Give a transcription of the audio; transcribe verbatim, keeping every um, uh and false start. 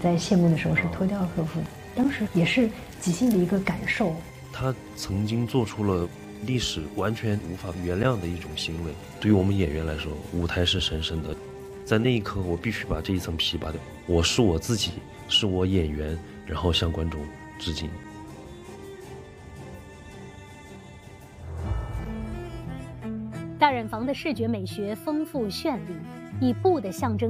在谢幕的时候是脱掉和服的，当时也是即兴的一个感受。 他曾经做出了历史完全无法原谅的一种行为。对于我们演员来说，舞台是神圣的，在那一刻我必须把这一层皮扒掉，我是我自己，是我演员，然后向观众致敬。 大染坊的视觉美学丰富绚丽，以布的象征